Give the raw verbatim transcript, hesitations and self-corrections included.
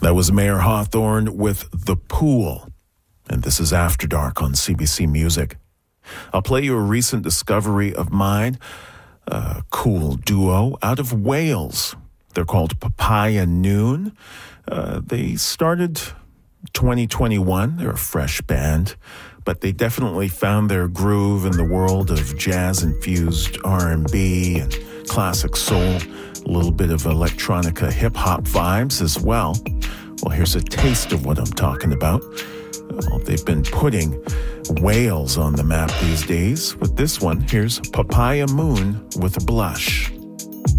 That was Mayor Hawthorne with The Pool. And this is After Dark on C B C Music. I'll play you a recent discovery of mine, a cool duo out of Wales. They're called Papaya Noon. Uh, they started twenty twenty-one. They're a fresh band, but they definitely found their groove in the world of jazz-infused R and B and classic soul, a little bit of electronica hip-hop vibes as well. Well, here's a taste of what I'm talking about. Well, they've been putting Wales on the map these days. With this one, here's Papaya Moon with Blush.